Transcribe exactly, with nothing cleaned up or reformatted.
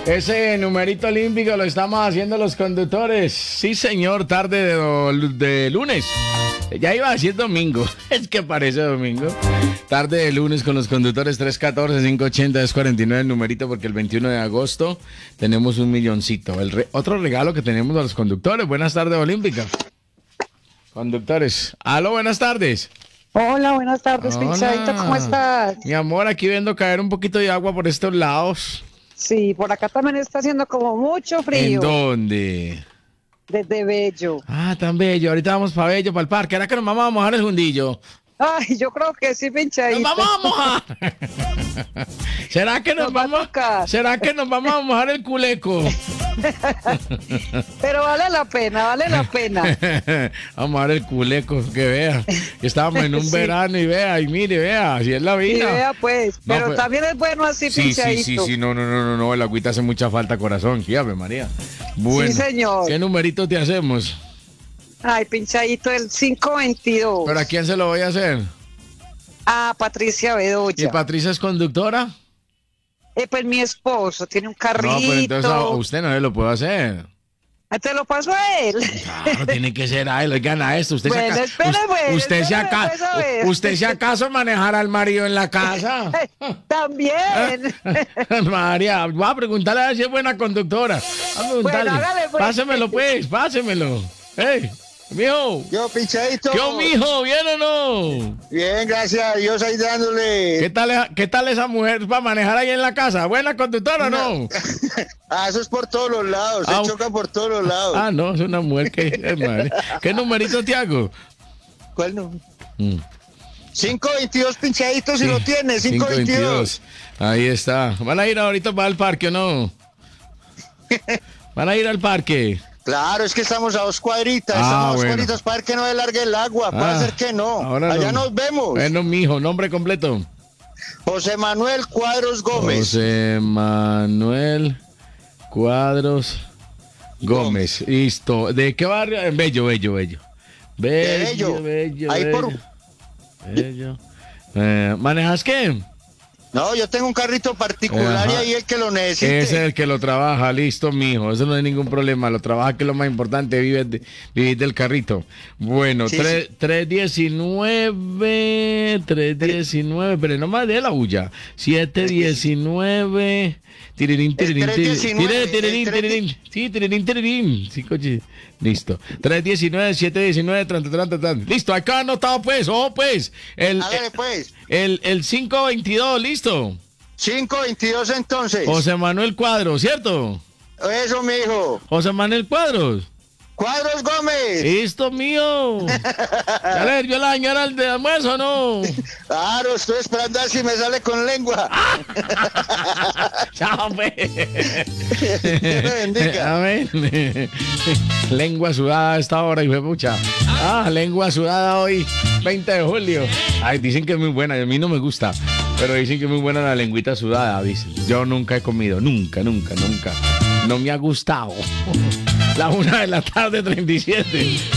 Ese numerito olímpico lo estamos haciendo los conductores. Sí, señor, tarde de, do- de lunes. Ya iba a decir domingo. Es que parece domingo. Tarde de lunes con los conductores tres uno cuatro, cinco ocho cero, dos cuatro nueve el numerito, porque el veintiuno de agosto tenemos un milloncito. El re- otro regalo que tenemos a los conductores. Buenas tardes, Olímpica. Conductores. Aló, buenas tardes. Hola, buenas tardes, Hola. Pinchadito, ¿cómo estás? Mi amor, aquí viendo caer un poquito de agua por estos lados. Sí, por acá también está haciendo como mucho ¿En frío. dónde? Desde Bello. Ah, tan bello. Ahorita vamos para Bello, para el parque. ¿Era que nos vamos a mojar el hundillo? Ay, yo creo que sí, Pinchadito. ¡Nos vamos a mojar! ¿Será que nos, Nos va a vamos? tocar. ¿Será que nos vamos a mojar el culeco? Pero vale la pena, vale la pena. Vamos a mojar el culeco, que vea. Que estábamos en un Sí. verano y vea, y mire, vea, así es la Y vida. vea pues, No, pero pues- también es bueno así, Sí, sí, Pinchadito. sí, sí, no, no, no, no, no, el agüita hace mucha falta, corazón, sí, Ave María. Bueno, Sí, señor. ¿qué numerito te hacemos? Ay, Pinchadito, el cinco veintidós. ¿Pero a quién se lo voy a hacer? Ah, Patricia ¿Y Bedoya. Patricia es conductora? Eh, pues mi esposo tiene un carrito. No, pero entonces a usted no se lo puedo hacer. Te lo paso a él. Claro, tiene que ser a él, oigan a esto. Usted Bueno, se aca- espere, us- pues, usted, se espere, aca- pues, a ver. usted si acaso manejar al marido en la casa. También. María, voy a preguntarle a ver si es buena conductora. Voy a preguntarle. Bueno, hágale, pues. Pásemelo pues, pásemelo. Hey, mijo. Yo, Pinchadito. ¿Qué, mijo? ¿Bien o no? Bien, gracias a Dios ahí dándole. ¿Qué tal, esa- ¿Qué tal esa mujer para manejar ahí en la casa? ¿Buena conductora o no? Ah, eso es por todos los lados, Ah, se choca por todos los lados. Ah, no, es una mujer que... eh, madre. ¿Qué numerito te hago? ¿Cuál no? Mm. cinco veintidós, Pinchadito, si lo tienes, cinco cinco veintidós. Ahí está. ¿Van a ir ahorita para el parque o no? ¿Van a ir al parque? Claro, es que estamos a dos cuadritas, Ah, estamos a dos bueno. cuadritas para que no se largue el agua, puede Ah, ser que no. ahora Allá no. nos vemos. Bueno, mijo, nombre completo. José Manuel Cuadros Gómez. José Manuel Cuadros Gómez. Listo. ¿De qué barrio? En Bello, Bello, Bello. Bello, Bello. Bello, Ahí Bello. por- Bello. Eh, ¿Manejas qué? No, yo tengo un carrito particular y Ajá. ahí el que lo necesite. Ese es el que lo trabaja, listo, mijo. Eso no hay ningún problema. Lo trabaja, que es lo más importante, vive de- vivir del carrito. Bueno, Sí, tres- tres diecinueve, tres diecinueve, pero no más de la bulla. siete diecinueve, tirirín, tirirín, tres tirirín, diecinueve, tirirín, el tres tirirín, sí, tirirín, tirirín. Sí, coche. Listo. tres diecinueve, siete diecinueve, treinta, treinta, treinta. Listo, acá anotado, pues. Oh, pues. El, Hágale pues. el, el cinco veintidós, listo. cinco veintidós entonces. José Manuel Cuadros, ¿cierto? Eso, mijo. José Manuel Cuadros. Cuadros Gómez. Listo, mío. ¿Ya le sirvió la señora al de almuerzo o no? Claro, estoy esperando a ver si me sale con lengua. Chao, pues. Dios me bendiga. Amén. Lengua sudada a esta hora, hijo de pucha. Ah, lengua sudada hoy, veinte de julio. Ay, dicen que es muy buena, a mí no me gusta. Pero dicen que es muy buena la lengüita sudada, dicen. Yo nunca he comido, nunca, nunca, nunca. No me ha gustado. La una de la tarde, treinta y siete.